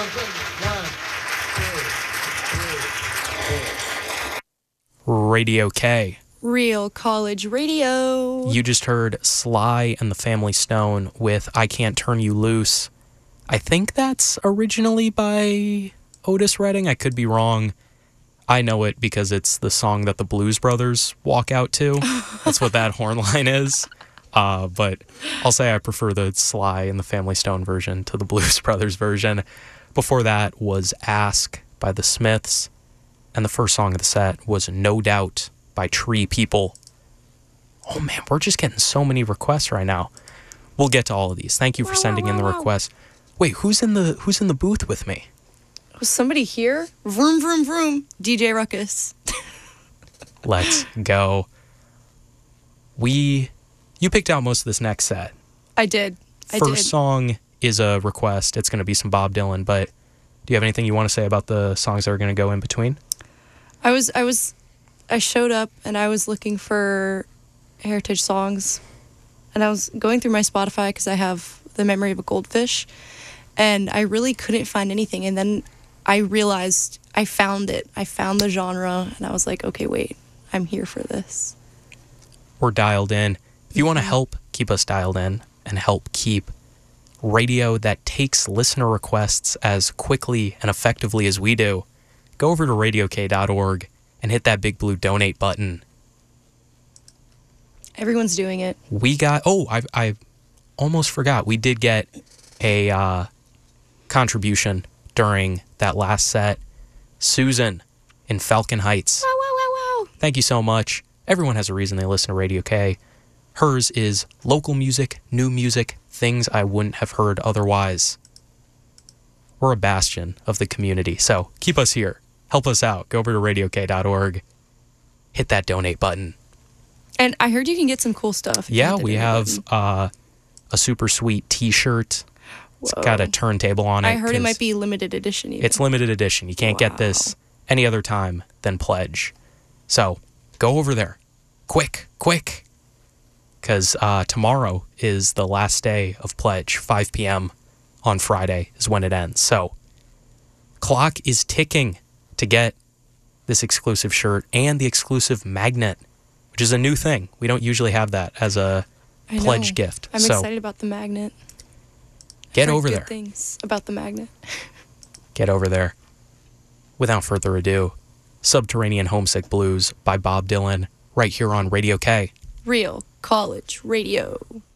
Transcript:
Radio K. Real college radio. You just heard Sly and the Family Stone with I Can't Turn You Loose. I think that's originally by Otis Redding. I could be wrong. I know it because it's the song that the Blues Brothers walk out to. That's what that horn line is. But I'll say I prefer the Sly and the Family Stone version to the Blues Brothers version. Before that was Ask by the Smiths. And the first song of the set was No Doubt by Tree People. Oh man, we're just getting so many requests right now. We'll get to all of these. Thank you for sending in the requests. Wait, who's in the booth with me? Was somebody here? Vroom, vroom, vroom. DJ Ruckus. Let's go. You picked out most of this next set. I did. First song is a request. It's going to be some Bob Dylan, but do you have anything you want to say about the songs that are going to go in between? I showed up and I was looking for heritage songs, and I was going through my Spotify because I have The Memory of a Goldfish, and I really couldn't find anything. And then I realized I found it. I found the genre, and I was like, okay, wait, I'm here for this. We're dialed in. If you want to help keep us dialed in and help keep radio that takes listener requests as quickly and effectively as we do, go over to radiok.org and hit that big blue donate button. Everyone's doing it. I almost forgot. We did get a contribution during that last set. Susan in Falcon Heights. Wow, wow, wow, wow. Thank you so much. Everyone has a reason they listen to Radio K. Hers is local music, new music, things I wouldn't have heard otherwise. We're a bastion of the community, so keep us here. Help us out. Go over to radiok.org. Hit that donate button. And I heard you can get some cool stuff. Yeah, we have a super sweet t-shirt. It's got a turntable on it. I heard it might be limited edition even. It's limited edition. You can't get this any other time than Pledge. So go over there. Quick. Because tomorrow is the last day of Pledge. 5 p.m. on Friday is when it ends. So clock is ticking to get this exclusive shirt and the exclusive magnet, which is a new thing. We don't usually have that as a Pledge gift. I'm excited about the magnet. Get over there. Things about the magnet. Get over there. Without further ado, Subterranean Homesick Blues by Bob Dylan, right here on Radio K. Real college radio.